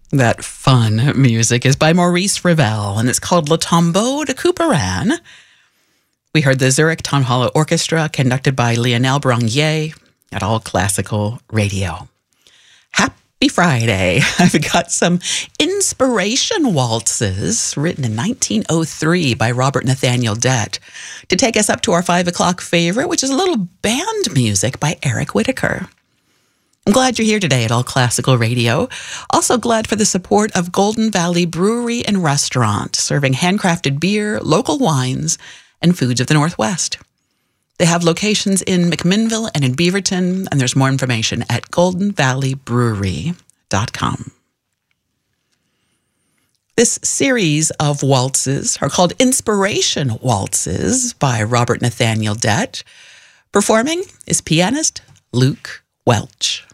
That fun music is by Maurice Ravel, and it's called Le Tombeau de Couperin. We heard the Zurich Town Hall Orchestra, conducted by Lionel Brangier at All Classical Radio. Happy Friday. I've got some inspiration waltzes written in 1903 by Robert Nathaniel Dett to take us up to our 5 o'clock favorite, which is a little band music by Eric Whitacre. I'm glad you're here today at All Classical Radio. Also glad for the support of Golden Valley Brewery and Restaurant, serving handcrafted beer, local wines, and foods of the Northwest. They have locations in McMinnville and in Beaverton, and there's more information at goldenvalleybrewery.com. This series of waltzes are called Inspiration Waltzes by Robert Nathaniel Dett. Performing is pianist Luke Welch.